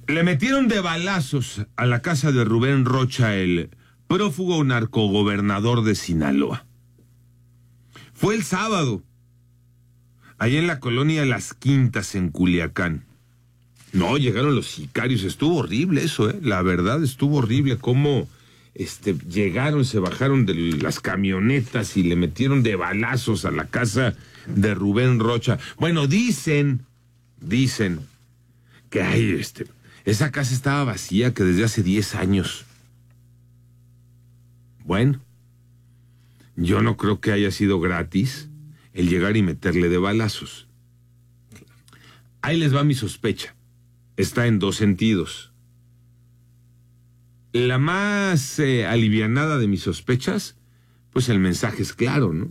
Le metieron de balazos a la casa de Rubén Rocha, el prófugo narcogobernador de Sinaloa. Fue el sábado, allá en la colonia Las Quintas, en Culiacán. No, llegaron los sicarios, estuvo horrible eso, la verdad estuvo horrible cómo llegaron, se bajaron de las camionetas y le metieron de balazos a la casa de Rubén Rocha. Bueno, dicen que esa casa estaba vacía, que desde hace 10 años. Bueno, yo no creo que haya sido gratis el llegar y meterle de balazos. Ahí les va mi sospecha. Está en dos sentidos. La más alivianada de mis sospechas, pues el mensaje es claro, ¿no?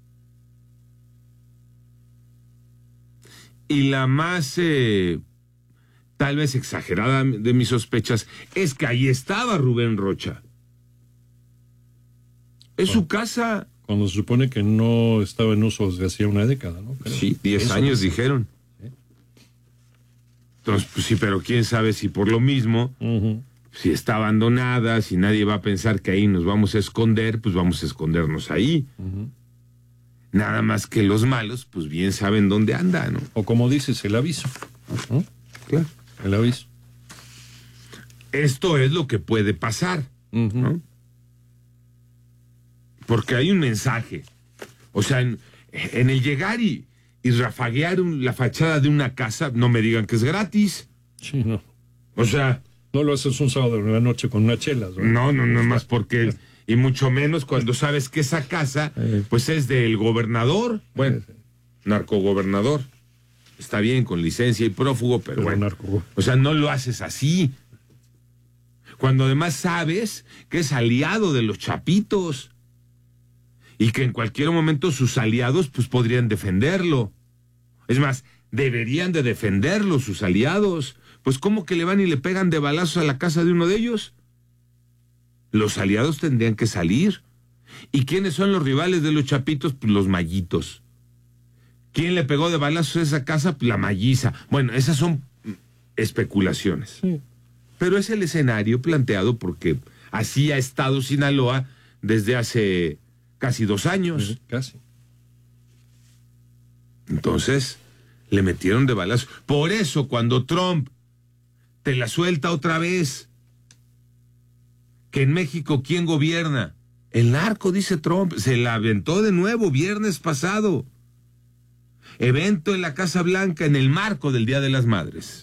Y la más tal vez exagerada de mis sospechas es que ahí estaba Rubén Rocha. Es su casa. Cuando se supone que no estaba en uso desde hacía una década, ¿no? Pero sí, 10 años dijeron. ¿Sí? Entonces, pues sí, pero quién sabe si por lo mismo, si está abandonada, si nadie va a pensar que ahí nos vamos a esconder, pues vamos a escondernos ahí. Nada más que los malos, pues bien saben dónde anda, ¿no? O como dices, el aviso. Claro. El aviso. Esto es lo que puede pasar, ¿no? Porque hay un mensaje. O sea, en el llegar y rafaguear la fachada de una casa, no me digan que es gratis. Sí, no. O sea... No lo haces un sábado en la noche con una chela, ¿no? No, más porque... Y mucho menos cuando sabes que esa casa, pues es del gobernador. Bueno, narcogobernador. Está bien, con licencia y prófugo, pero bueno. O sea, no lo haces así. Cuando además sabes que es aliado de los chapitos. Y que en cualquier momento sus aliados pues podrían defenderlo. Es más, deberían de defenderlo sus aliados. Pues ¿cómo que le van y le pegan de balazos a la casa de uno de ellos? Los aliados tendrían que salir. ¿Y quiénes son los rivales de los chapitos? Pues los mallitos. ¿Quién le pegó de balazos a esa casa? Pues la malliza. Bueno, esas son especulaciones. Sí. Pero es el escenario planteado porque así ha estado Sinaloa desde hace casi 2 años. Casi. Entonces, le metieron de balazos. Por eso, cuando Trump te la suelta otra vez, que en México, ¿quién gobierna? El narco, dice Trump. Se la aventó de nuevo viernes pasado. Evento en la Casa Blanca en el marco del Día de las Madres.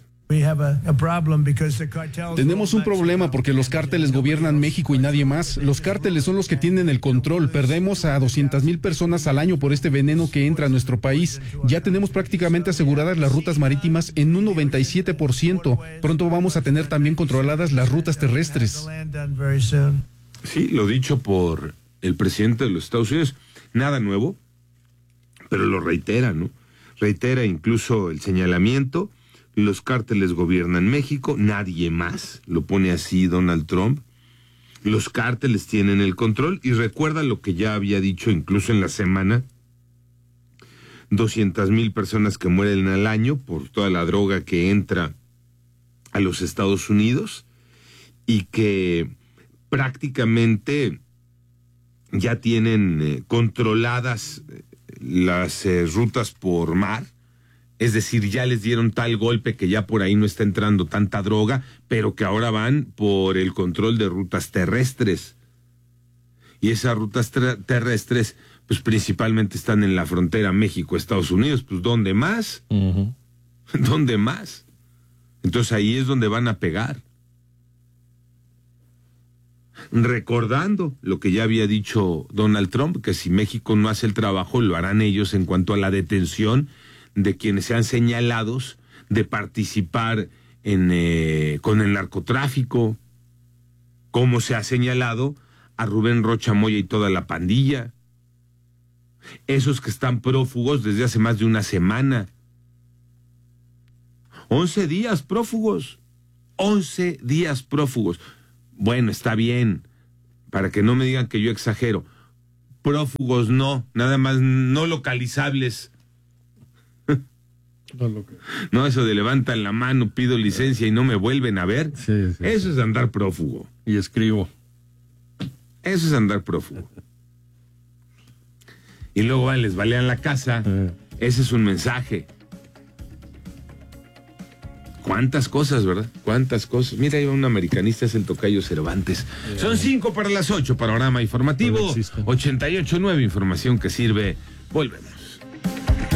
Tenemos un problema porque los cárteles gobiernan México y nadie más. Los cárteles son los que tienen el control. Perdemos a 200,000 personas al año por este veneno que entra a nuestro país. Ya tenemos prácticamente aseguradas las rutas marítimas en un 97%. Pronto vamos a tener también controladas las rutas terrestres. Sí, lo dicho por el presidente de los Estados Unidos. Nada nuevo, pero lo reitera, ¿no? Reitera incluso el señalamiento. Los cárteles gobiernan México, nadie más, lo pone así Donald Trump. Los cárteles tienen el control y recuerda lo que ya había dicho incluso en la semana. 200,000 personas que mueren al año por toda la droga que entra a los Estados Unidos y que prácticamente ya tienen controladas las rutas por mar. Es decir, ya les dieron tal golpe que ya por ahí no está entrando tanta droga, pero que ahora van por el control de rutas terrestres. Y esas rutas terrestres, pues principalmente están en la frontera México-Estados Unidos. Pues ¿dónde más? ¿Dónde más? Entonces ahí es donde van a pegar. Recordando lo que ya había dicho Donald Trump, que si México no hace el trabajo, lo harán ellos en cuanto a la detención de quienes sean señalados de participar con el narcotráfico, como se ha señalado a Rubén Rocha Moya y toda la pandilla. Esos que están prófugos desde hace más de una semana. 11 días prófugos. 11 días prófugos. Bueno, está bien, para que no me digan que yo exagero. Prófugos no, nada más no localizables. No, eso de levantan la mano, pido licencia y no me vuelven a ver. Sí, eso es andar prófugo. Y escribo. Eso es andar prófugo. Y luego les balean la casa. Ese es un mensaje. ¿Cuántas cosas, verdad? ¿Cuántas cosas? Mira, hay un americanista, es el tocayo Cervantes. Son 5 para las 8, panorama informativo. 88.9, información que sirve. Volvemos.